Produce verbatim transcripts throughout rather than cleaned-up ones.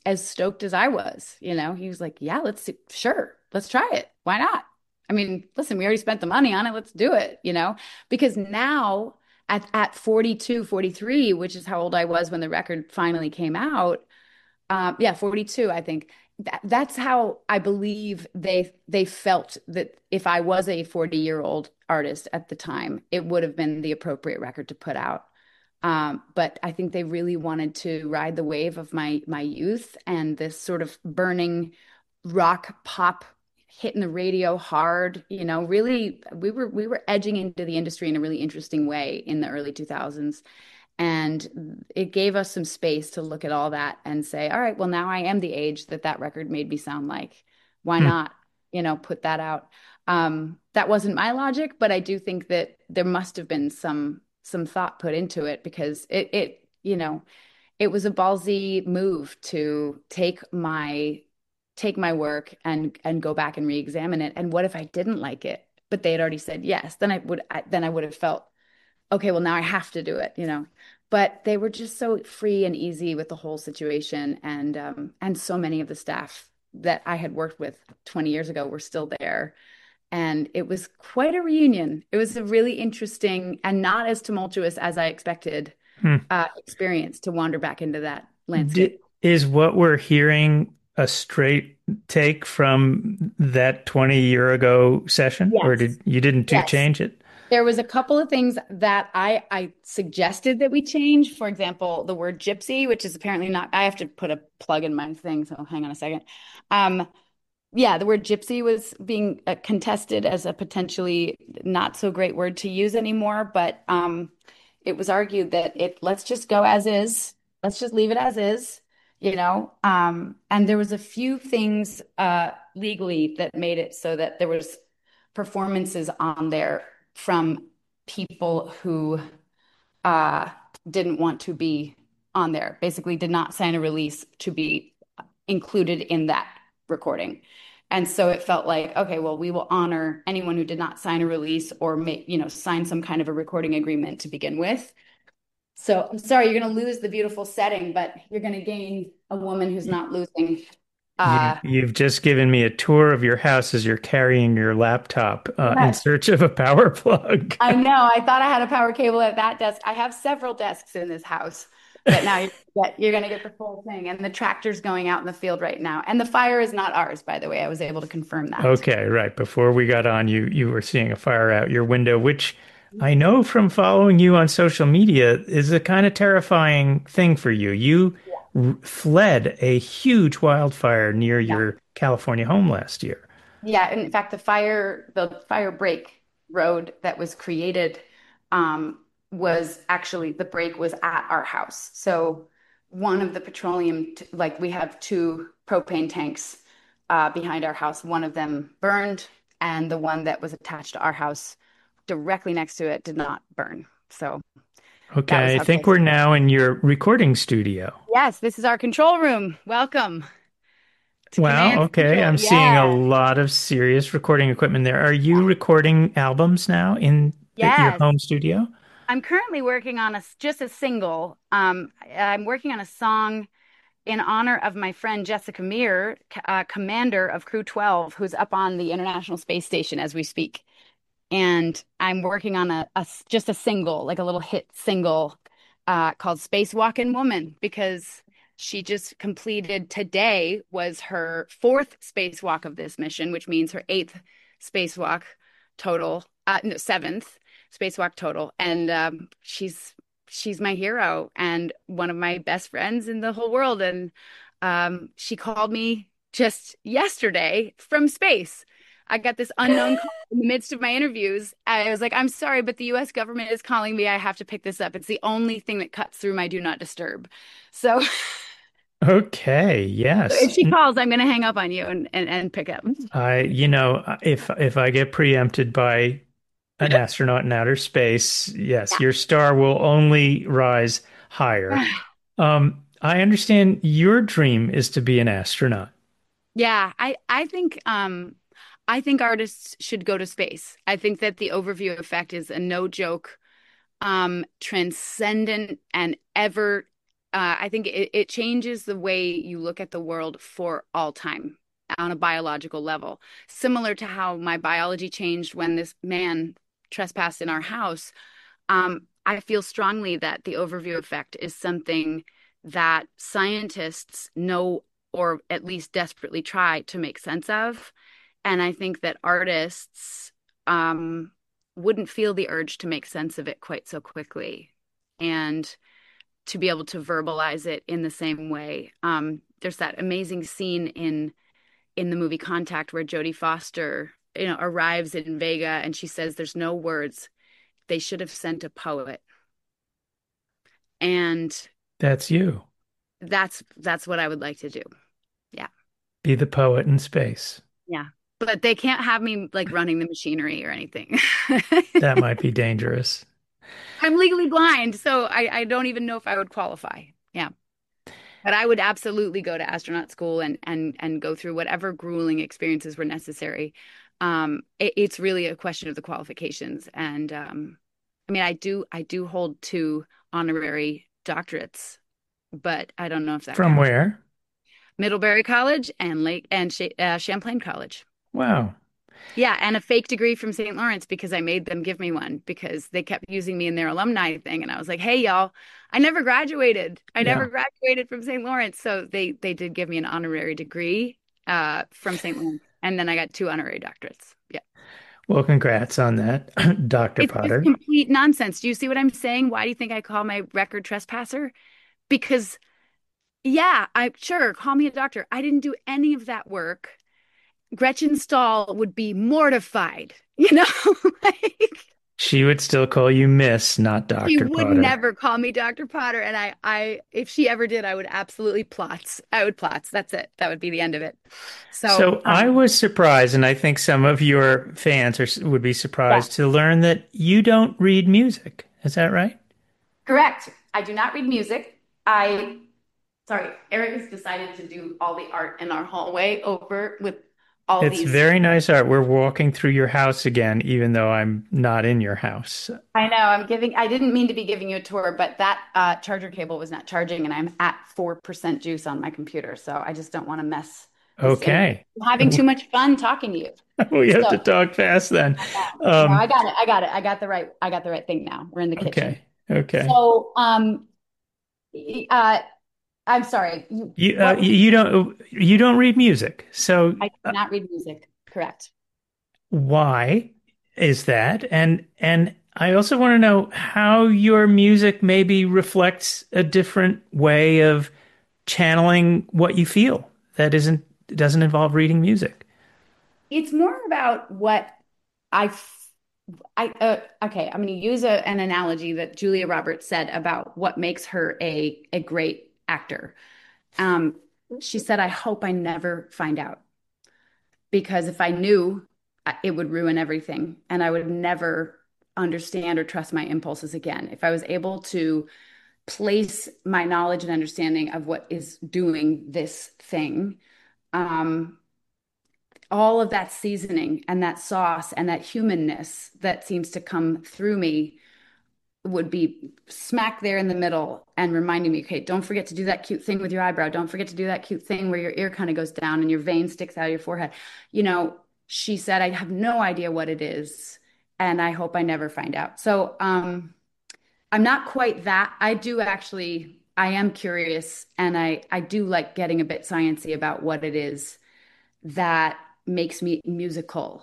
as stoked as I was. You know, he was like, yeah, let's see, sure, let's try it. Why not? I mean, listen, we already spent the money on it. Let's do it, you know, because now at, at forty-two, forty-three, which is how old I was when the record finally came out. Um, yeah, forty-two, I think. That, that's how I believe they they felt that if I was a forty-year-old artist at the time, it would have been the appropriate record to put out. Um, but I think they really wanted to ride the wave of my my youth and this sort of burning rock pop hitting the radio hard, you know, really we were we were edging into the industry in a really interesting way in the early two thousands. And it gave us some space to look at all that and say, all right, well, now I am the age that that record made me sound like. Why Hmm. not, you know, put that out? Um, that wasn't my logic, but I do think that there must have been some some thought put into it because it it, you know, it was a ballsy move to take my take my work and and go back and re-examine it. And what if I didn't like it? But they had already said yes. Then I would I, then I would have felt okay, well, now I have to do it, you know. But they were just so free and easy with the whole situation, and um, and so many of the staff that I had worked with twenty years ago were still there, and it was quite a reunion. It was a really interesting and not as tumultuous as I expected Hmm. uh, experience to wander back into that D landscape. is what we're hearing a straight take from that twenty year ago session, or Yes. did you didn't do Yes. change it? There was a couple of things that I I suggested that we change. For example, the word gypsy, which is apparently not, I have to put a plug in my thing, so hang on a second. Um, yeah, the word gypsy was being uh, contested as a potentially not so great word to use anymore, but um, it was argued that it let's just go as is. Let's just leave it as is, you know. Um, and there was a few things uh, legally that made it so that there was performances on there from people who uh, didn't want to be on there, basically did not sign a release to be included in that recording. And so it felt like, okay, well, we will honor anyone who did not sign a release or make, you know, sign some kind of a recording agreement to begin with. So I'm sorry, you're going to lose the beautiful setting, but you're going to gain a woman who's Y- not losing. You Uh, you've just given me a tour of your house as you're carrying your laptop uh, in yes, search of a power plug. I know. I thought I had a power cable at that desk. I have several desks in this house, but now you're, get, you're going to get the full thing. And the tractor's going out in the field right now. And the fire is not ours, by the way. I was able to confirm that. Okay, right. Before we got on, you you were seeing a fire out your window, which I know from following you on social media is a kind of terrifying thing for you. You r fled a huge wildfire near Yeah. your California home last year. Yeah. And in fact, the fire, the fire break road that was created um, was actually the break was at our house. So one of the petroleum, t- like we have two propane tanks uh, behind our house. One of them burned, and the one that was attached to our house directly next to it did not burn. So that was Okay, I how think close we're we were. now in your recording studio. Yes, this is our control room. Welcome to Wow, Command okay. Central. I'm seeing a Yeah. lot of serious recording equipment there. Are you recording albums now in the, your Yes. home studio? I'm currently working on a just a single. Um, I- I'm working on a song in honor of my friend Jessica Meir, c- uh, commander of Crew twelve, who's up on the International Space Station as we speak. And I'm working on a, a s- just a single, like a little hit single, uh, called "Spacewalking Woman" because she just completed today was her fourth spacewalk of this mission, which means her eighth spacewalk total, uh, no, seventh spacewalk total. And um, she's she's my hero and one of my best friends in the whole world. And um, she called me just yesterday from space. I got this unknown call in the midst of my interviews. I was like, I'm sorry, but the U S government is calling me. I have to pick this up. It's the only thing that cuts through my do not disturb. So, so Okay, if yes. she calls, I'm going to hang up on you and, and, and pick up. I, you know, if if I get preempted by an astronaut in outer space, yes, your star will only rise higher. Yeah. Um, I understand your dream is to be an astronaut. Yeah, I I think um I think artists should go to space. I think that the overview effect is a no joke, um, transcendent and ever Uh, I think it, it changes the way you look at the world for all time on a biological level. Similar to how my biology changed when this man trespassed in our house. Um, I feel strongly that the overview effect is something that scientists know or at least desperately try to make sense of. And I think that artists um, wouldn't feel the urge to make sense of it quite so quickly. And to be able to verbalize it in the same way. Um, there's that amazing scene in in the movie Contact where Jodie Foster, you know, arrives in Vega and she says, "There's no words. They should have sent a poet." And That's you. that's that's what I would like to do. Yeah. Be the poet in space. Yeah. But they can't have me like running the machinery or anything. That might be dangerous. I'm legally blind, so I, I don't even know if I would qualify. Yeah. But I would absolutely go to astronaut school and and and go through whatever grueling experiences were necessary. Um, it, it's really a question of the qualifications. And um, I mean, I do I do hold two honorary doctorates, but I don't know if that From counts. where? Middlebury College and Lake and Sh uh, Champlain College. Wow. Yeah, and a fake degree from Saint Lawrence because I made them give me one because they kept using me in their alumni thing. And I was like, hey, y'all, I never graduated. I never Yeah. graduated from Saint Lawrence. So they they did give me an honorary degree uh, from Saint Lawrence. And then I got two honorary doctorates. Yeah. Well, congrats on that, doctor It's just Potter. complete nonsense. Do you see what I'm saying? Why do you think I call my record trespasser? Because, yeah, I sure call me a doctor. I didn't do any of that work. Gretchen Stahl would be mortified, you know? Like, She would still call you Miss, not she doctor would Potter. never call me doctor Potter. And I, I, if she ever did, I would absolutely plots. I would plots. That's it. That would be the end of it. So, So I um, was surprised, and I think some of your fans are, would be yeah, surprised to learn that you don't read music. Is that right? correct. I do not read music. I, sorry, Eric has decided to do all the art in our hallway over with all It's these. very nice art. We're walking through your house again, even though I'm not in your house. I know I'm giving, I didn't mean to be giving you a tour, but that uh, charger cable was not charging and I'm at four percent juice on my computer. So I just don't want to mess this in. Okay. I'm having too much fun talking to you. We have So to talk fast then. no, Um, I got it. I got it. I got the right, I got the right thing now. We're in the kitchen. okay. Okay. So, um, uh, I'm sorry. You, You uh, what was, you don't you don't read music. So I do uh, not read music. Correct. why is that? And and I also want to know how your music maybe reflects a different way of channeling what you feel that isn't doesn't involve reading music. It's more about what I, f- I, uh, okay, I'm going to use a, an analogy that Julia Roberts said about what makes her a, a great actor. Um, she said, I hope I never find out because if I knew, I- it would ruin everything and I would never understand or trust my impulses again. If I was able to place my knowledge and understanding of what is doing this thing, um, all of that seasoning and that sauce and that humanness that seems to come through me would be smack there in the middle and reminding me, okay, don't forget to do that cute thing with your eyebrow. Don't forget to do that cute thing where your ear kind of goes down and your vein sticks out of your forehead. You know, she said, I have no idea what it is, and I hope I never find out. So, um, I'm not quite that. I do actually, I am curious, and I I do like getting a bit sciencey about what it is that makes me musical.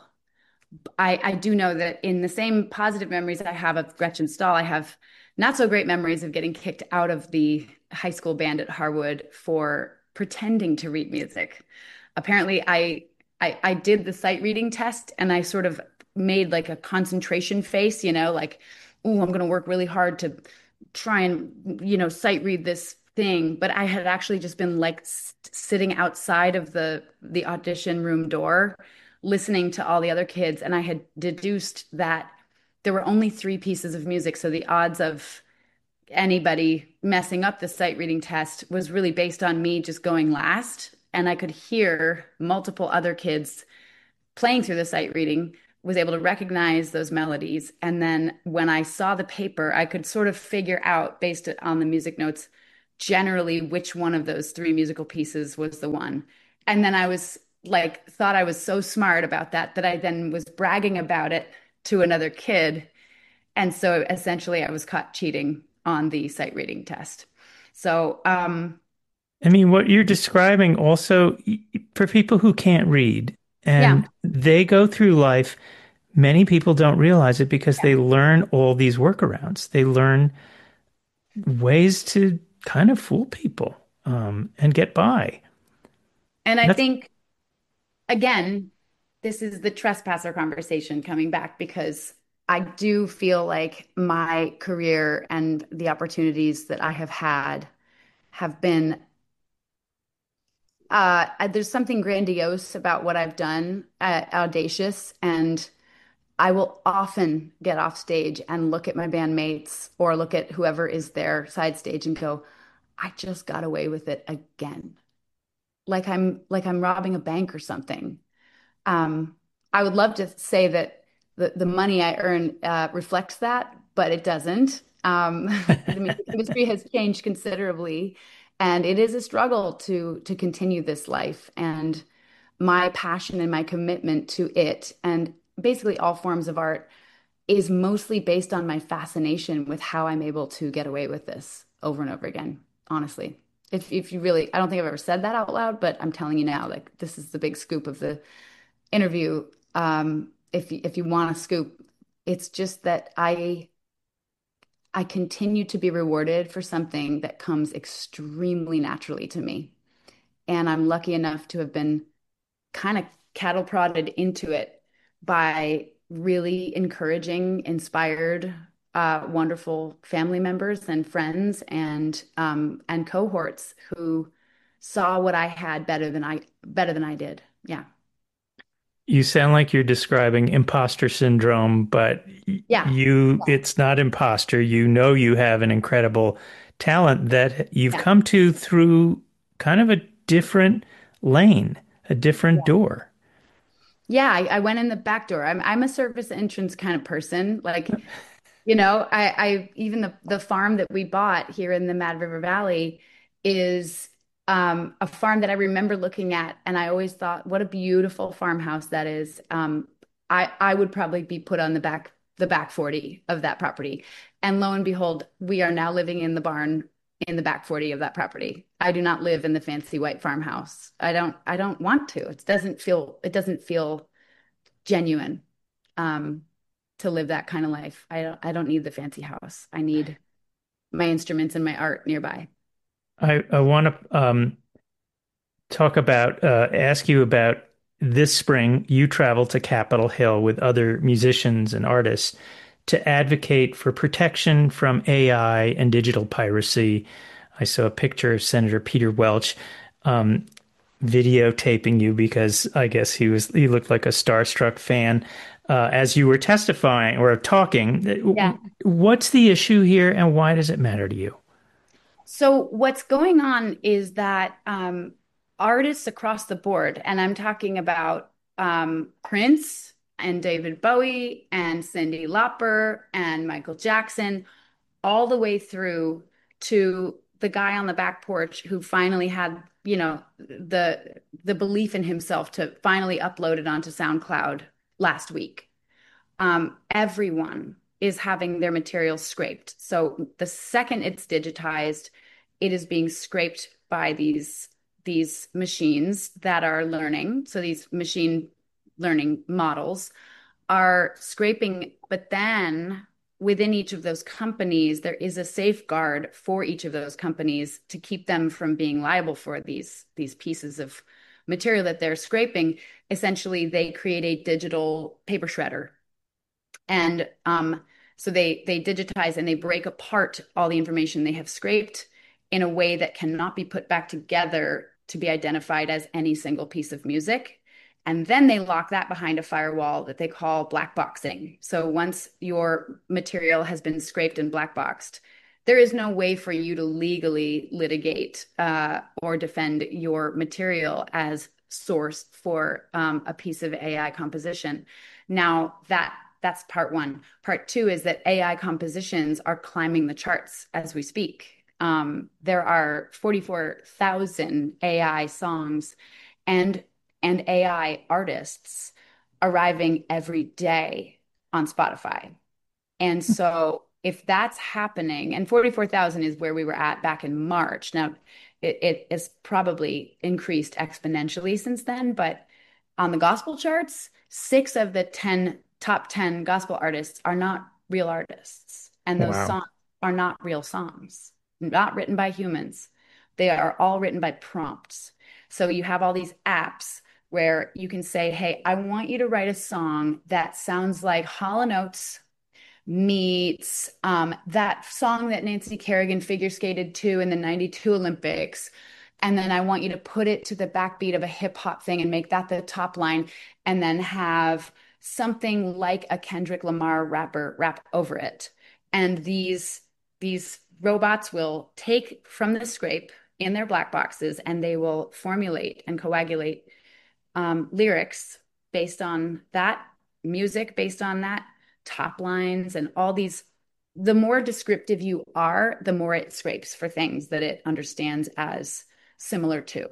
I, I do know that in the same positive memories I have of Gretchen Stahl, I have not so great memories of getting kicked out of the high school band at Harwood for pretending to read music. Apparently, I I, I did the sight reading test and I sort of made like a concentration face, you know, like, oh, I'm going to work really hard to try and, you know, sight read this thing. But I had actually just been like s- sitting outside of the the audition room door listening to all the other kids, and I had deduced that there were only three pieces of music. So the odds of anybody messing up the sight reading test was really based on me just going last. And I could hear multiple other kids playing through the sight reading, was able to recognize those melodies. And then when I saw the paper, I could sort of figure out, based on the music notes, generally which one of those three musical pieces was the one. And then I was like, thought I was so smart about that that I then was bragging about it to another kid. And so essentially I was caught cheating on the sight reading test. So, um, I mean, what you're describing also for people who can't read yeah. and they go through life, many people don't realize it because they learn all these workarounds. They learn ways to kind of fool people um, and get by. And I That's think, again, this is the trespasser conversation coming back because I do feel like my career and the opportunities that I have had have been uh, there's something grandiose about what I've done, uh, audacious, and I will often get off stage and look at my bandmates or look at whoever is there side stage and go, I just got away with it again. Like I'm like I'm robbing a bank or something. Um, I would love to say that the, the money I earn uh, reflects that, but it doesn't. Um, the music industry has changed considerably, and it is a struggle to to continue this life. And my passion and my commitment to it, and basically all forms of art, is mostly based on my fascination with how I'm able to get away with this over and over again, honestly. If if you really, I don't think I've ever said that out loud, but I'm telling you now, like this is the big scoop of the interview. Um, if you, if you want a scoop, it's just that I I continue to be rewarded for something that comes extremely naturally to me. And I'm lucky enough to have been kind of cattle prodded into it by really encouraging, inspired, uh, wonderful family members and friends and um, and cohorts who saw what I had better than I better than I did. Yeah. You sound like you're describing imposter syndrome, but y- Yeah. you, it's not imposter. You know you have an incredible talent that you've Yeah. come to through kind of a different lane, a different door. Yeah, I, I went in the back door. I'm I'm a service entrance kind of person. Like, you know, I I even the the farm that we bought here in the Mad River Valley is um a farm that I remember looking at and I always thought, what a beautiful farmhouse that is. Um I I would probably be put on the back the back forty of that property. And lo and behold, we are now living in the barn in the back forty of that property. I do not live in the fancy white farmhouse. I don't I don't want to. It doesn't feel it doesn't feel genuine um to live that kind of life. I don't I don't need the fancy house. I need my instruments and my art nearby. I, I want to um, talk about, uh, ask you about this spring. You traveled to Capitol Hill with other musicians and artists to advocate for protection from A I and digital piracy. I saw a picture of Senator Peter Welch um, videotaping you because I guess he was he looked like a starstruck fan uh, as you were testifying or talking. Yeah. What's the issue here, and why does it matter to you? So what's going on is that um, artists across the board, and I'm talking about um, Prince and David Bowie and Cyndi Lauper and Michael Jackson, all the way through to the guy on the back porch who finally had, you know, the the belief in himself to finally upload it onto SoundCloud last week. Um, everyone is having their material scraped. So the second it's digitized, it is being scraped by these these machines that are learning. So these machine learning models are scraping, but then within each of those companies, there is a safeguard for each of those companies to keep them from being liable for these these pieces of material that they're scraping. Essentially, they create a digital paper shredder and um, so they they digitize and they break apart all the information they have scraped in a way that cannot be put back together to be identified as any single piece of music. And then they lock that behind a firewall that they call black boxing. So once your material has been scraped and black boxed, there is no way for you to legally litigate uh, or defend your material as source for um, a piece of A I composition. Now that that's part one. Part two is that A I compositions are climbing the charts as we speak. Um, there are forty-four thousand A I songs and and A I artists arriving every day on Spotify. And so if that's happening, and forty-four thousand is where we were at back in March. Now, it, it has probably increased exponentially since then, but on the gospel charts, six of the ten top ten gospel artists are not real artists. And those Wow. songs are not real songs, not written by humans. They are all written by prompts. So you have all these apps where you can say, hey, I want you to write a song that sounds like Hall and Oates meets um, that song that Nancy Kerrigan figure skated to in the ninety-two Olympics. And then I want you to put it to the backbeat of a hip hop thing and make that the top line, and then have something like a Kendrick Lamar rapper rap over it. And these these robots will take from the scrape in their black boxes and they will formulate and coagulate um, lyrics based on that music, based on that top lines, and all these. The more descriptive you are, the more it scrapes for things that it understands as similar to.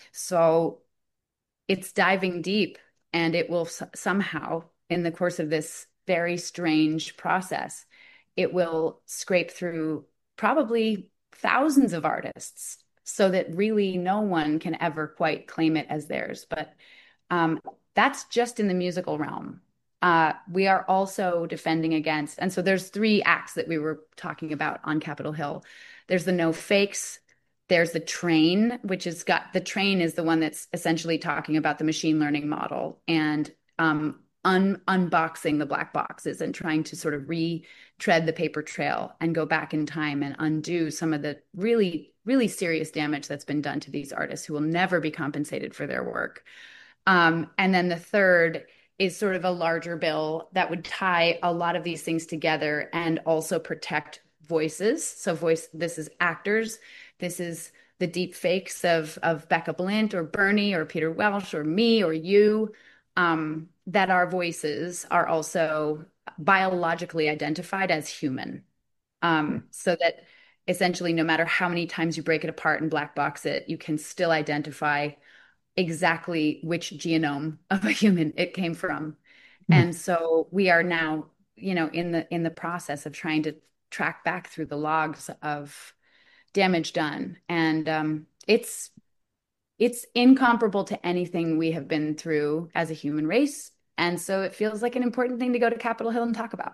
So it's diving deep, and it will s- somehow, in the course of this very strange process, it will scrape through probably thousands of artists so that really no one can ever quite claim it as theirs. But um, that's just in the musical realm. Uh, we are also defending against, and so there's three acts that we were talking about on Capitol Hill. There's the no fakes. There's the train, which has got the train is the one that's essentially talking about the machine learning model and um, un unboxing the black boxes and trying to sort of retread the paper trail and go back in time and undo some of the really, really serious damage that's been done to these artists who will never be compensated for their work. Um, and then the third is sort of a larger bill that would tie a lot of these things together and also protect voices. So voice, this is actors. This is the deep fakes of of Becca Blint or Bernie or Peter Welsh or me or you, um, that our voices are also biologically identified as human. Um, so that essentially, no matter how many times you break it apart and black box it, you can still identify exactly which genome of a human it came from. Mm. And so we are now, you know, in the in the process of trying to track back through the logs of damage done. And um, it's it's incomparable to anything we have been through as a human race. And so it feels like an important thing to go to Capitol Hill and talk about.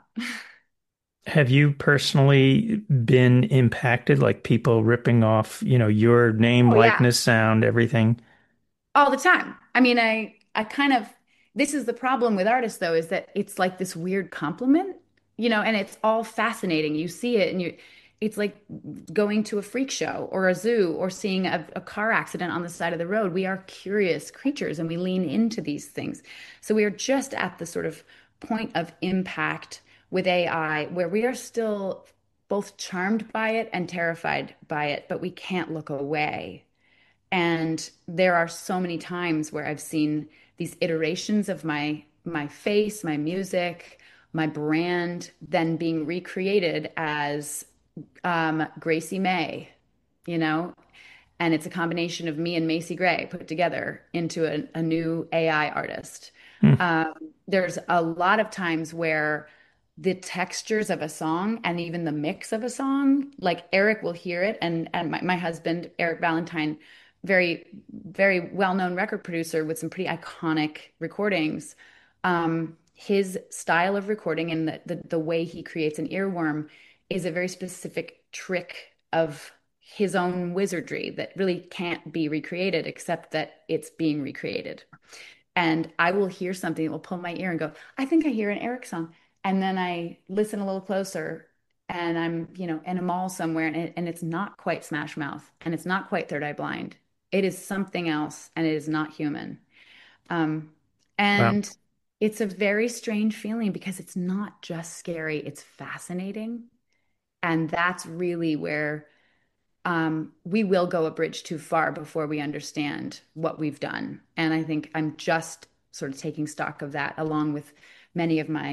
Have you personally been impacted, like people ripping off, you know, your name, Oh yeah. likeness, sound, everything? All the time. I mean, I I kind of this is the problem with artists though, is that it's like this weird compliment, you know, and it's all fascinating. You see it and you it's like going to a freak show or a zoo or seeing a, a car accident on the side of the road. We are curious creatures and we lean into these things. So we are just at the sort of point of impact with A I where we are still both charmed by it and terrified by it, but we can't look away. And there are so many times where I've seen these iterations of my my face, my music, my brand then being recreated as um, Gracie May, you know, and it's a combination of me and Macy Gray put together into a, a new A I artist. Hmm. Um, there's a lot of times where the textures of a song and even the mix of a song, like Eric will hear it, and and my, my husband, Eric Valentine, very, very well-known record producer with some pretty iconic recordings. Um, his style of recording and the, the the way he creates an earworm is a very specific trick of his own wizardry that really can't be recreated except that it's being recreated. And I will hear something that will pull my ear and go, I think I hear an Eric song. And then I listen a little closer and I'm, you know, in a mall somewhere and, it, and it's not quite Smash Mouth and it's not quite Third Eye Blind. It is something else and it is not human. Um, Wow. and it's a very strange feeling because it's not just scary, it's fascinating. And that's really where um, we will go a bridge too far before we understand what we've done. And I think I'm just sort of taking stock of that along with many of my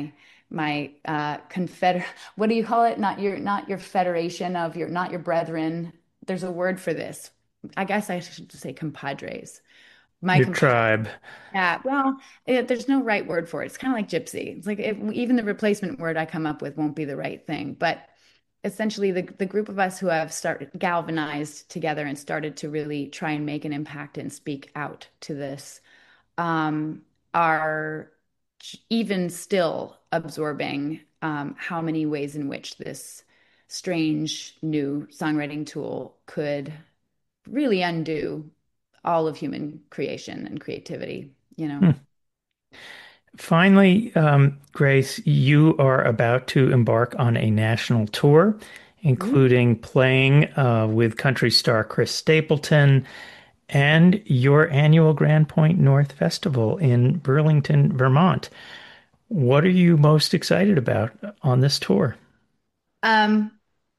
my uh, confeder what do you call it? Not your not your federation of your not your brethren. There's a word for this. I guess I should say compadres. My Your compadres. tribe. Yeah, well, it, there's no right word for it. It's kind of like gypsy. It's like if, even the replacement word I come up with won't be the right thing. But essentially, the the group of us who have started galvanized together and started to really try and make an impact and speak out to this um, are even still absorbing um, how many ways in which this strange new songwriting tool could really undo all of human creation and creativity, you know. Hmm. Finally, um, Grace, you are about to embark on a national tour, Mhm. including playing uh, with country star Chris Stapleton and your annual Grand Point North Festival in Burlington, Vermont. What are you most excited about on this tour? Um,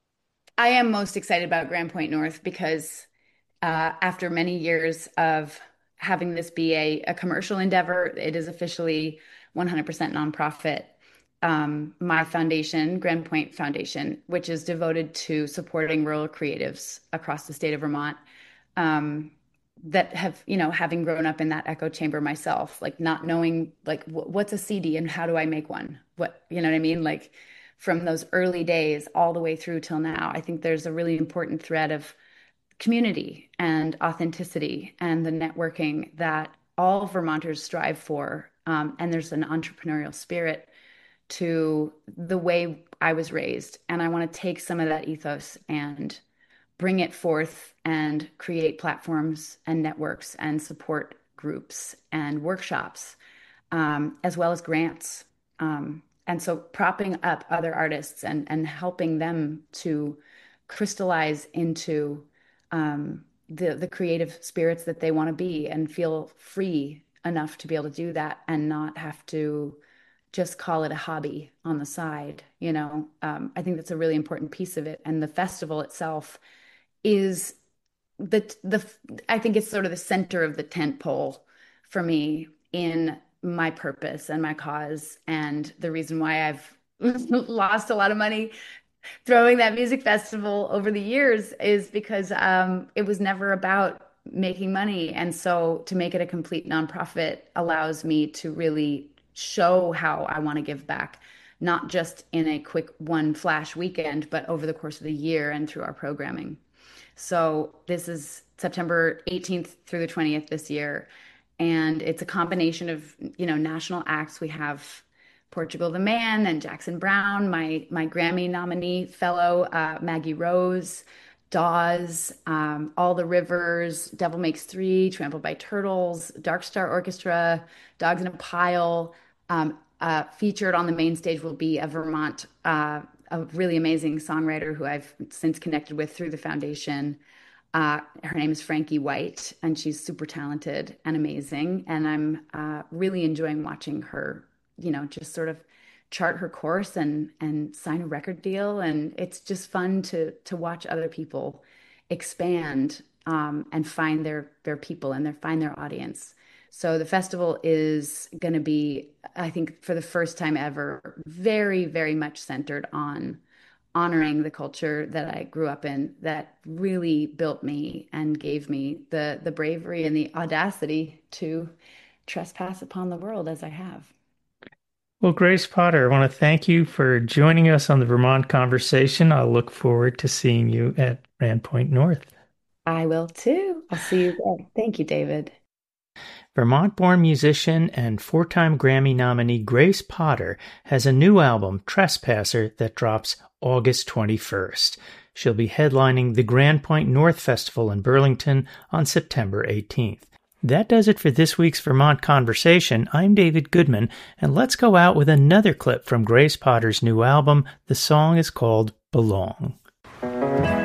I am most excited about Grand Point North because uh, after many years of having this be a, a commercial endeavor, it is officially one hundred percent nonprofit. Um, my foundation, Grand Point Foundation, which is devoted to supporting rural creatives across the state of Vermont, um, that have, you know, having grown up in that echo chamber myself, like not knowing like w what's a C D and how do I make one? What, you know what I mean? Like from those early days all the way through till now, I think there's a really important thread of community and authenticity and the networking that all Vermonters strive for. Um, and there's an entrepreneurial spirit to the way I was raised. And I want to take some of that ethos and bring it forth and create platforms and networks and support groups and workshops, um, as well as grants. Um, and so propping up other artists and, and helping them to crystallize into um, the, the creative spirits that they want to be and feel free enough to be able to do that and not have to just call it a hobby on the side. You know, um, I think that's a really important piece of it. And the festival itself is the the I think it's sort of the center of the tent pole for me in my purpose and my cause and the reason why I've lost a lot of money throwing that music festival over the years is because um, it was never about making money. And so to make it a complete nonprofit allows me to really show how I want to give back, not just in a quick one flash weekend, but over the course of the year and through our programming. So this is September eighteenth through the twentieth this year. And it's a combination of, you know, national acts. We have Portugal the Man and Jackson Brown, my my Grammy nominee fellow, uh, Maggie Rose, Dawes, um, All the Rivers, Devil Makes Three, Trampled by Turtles, Dark Star Orchestra, Dogs in a Pile. Um, uh, featured on the main stage will be a Vermont, uh, a really amazing songwriter who I've since connected with through the foundation. Uh, her name is Frankie White, and she's super talented and amazing. And I'm uh, really enjoying watching her, you know, just sort of chart her course and and sign a record deal. And it's just fun to to watch other people expand um, and find their their people and their find their audience. So the festival is going to be, I think, for the first time ever, very, very much centered on honoring the culture that I grew up in that really built me and gave me the the bravery and the audacity to trespass upon the world as I have. Well, Grace Potter, I want to thank you for joining us on the Vermont Conversation. I'll look forward to seeing you at Grand Point North. I will too. I'll see you there. Thank you, David. Vermont-born musician and four-time Grammy nominee Grace Potter has a new album, Trespasser, that drops August twenty-first. She'll be headlining the Grand Point North Festival in Burlington on September eighteenth. That does it for this week's Vermont Conversation. I'm David Goodman, and let's go out with another clip from Grace Potter's new album. The song is called Belong.